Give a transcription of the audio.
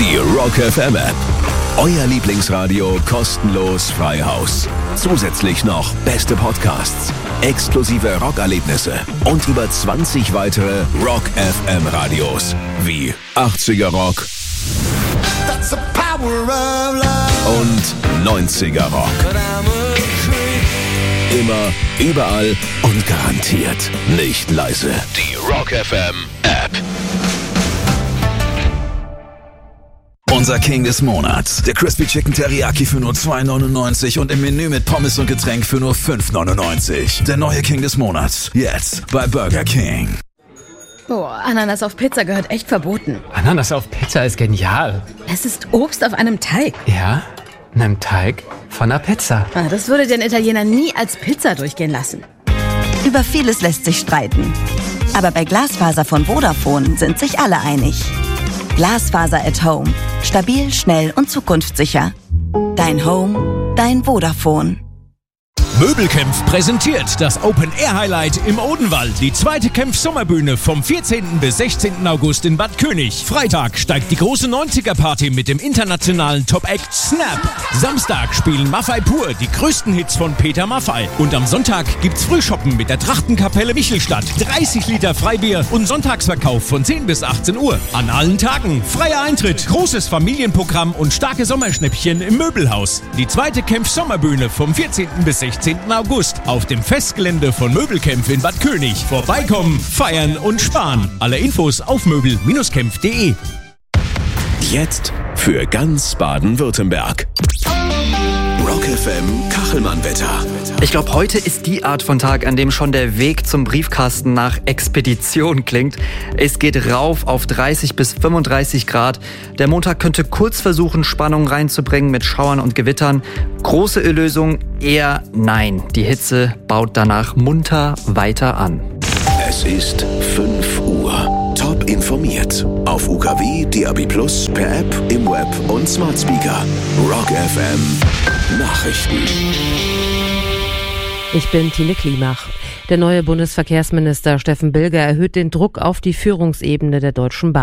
Die Rock FM App. Euer Lieblingsradio kostenlos frei Haus. Zusätzlich noch beste Podcasts, exklusive Rockerlebnisse und über 20 weitere Rock FM Radios wie 80er Rock und 90er Rock. Immer, überall und garantiert nicht leise. Die Rock FM App. Unser King des Monats. Der Crispy Chicken Teriyaki für nur $2,99 und im Menü mit Pommes und Getränk für nur $5,99. Der neue King des Monats. Jetzt bei Burger King. Oh, Ananas auf Pizza gehört echt verboten. Ananas auf Pizza ist genial. Es ist Obst auf einem Teig. Ja, einem Teig von einer Pizza. Das würde den Italiener nie als Pizza durchgehen lassen. Über vieles lässt sich streiten. Aber bei Glasfaser von Vodafone sind sich alle einig. Glasfaser at Home. Stabil, schnell und zukunftssicher. Dein Home, dein Vodafone. Möbelkämpf präsentiert das Open-Air-Highlight im Odenwald. Die zweite Kämpf-Sommerbühne vom 14. bis 16. August in Bad König. Freitag steigt die große 90er-Party mit dem internationalen Top-Act Snap. Samstag spielen Maffei Pur die größten Hits von Peter Maffei. Und am Sonntag gibt's Frühshoppen mit der Trachtenkapelle Michelstadt. 30 Liter Freibier und Sonntagsverkauf von 10 bis 18 Uhr. An allen Tagen freier Eintritt, großes Familienprogramm und starke Sommerschnäppchen im Möbelhaus. Die zweite Kämpf-Sommerbühne vom 14. bis 16. August auf dem Festgelände von Möbelkämpf in Bad König. Vorbeikommen, feiern und sparen. Alle Infos auf möbel-kämpf.de. Jetzt für ganz Baden-Württemberg. Rock FM Kachelmann-Wetter. Ich glaube, heute ist die Art von Tag, an dem schon der Weg zum Briefkasten nach Expedition klingt. Es geht rauf auf 30 bis 35 Grad. Der Montag könnte kurz versuchen, Spannung reinzubringen mit Schauern und Gewittern. Große Ölösung eher nein. Die Hitze baut danach munter weiter an. Es ist 5 Uhr. Top informiert. Auf UKW, DAB+, per App, im Web und Smart Speaker. Rock FM Nachrichten. Ich bin Tine Klimach. Der neue Bundesverkehrsminister Steffen Bilger erhöht den Druck auf die Führungsebene der Deutschen Bahn.